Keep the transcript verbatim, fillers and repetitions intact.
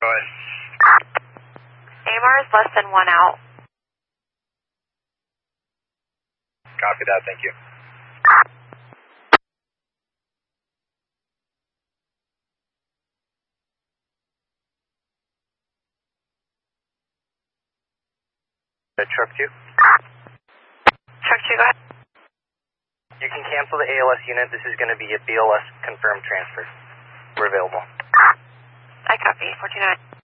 Go ahead. A M R is less than one out. Copy that, thank you. Uh, truck two? Truck two, go ahead. You can cancel the A L S unit. This is going to be a B L S confirmed transfer. We're available. I copy, four two nine.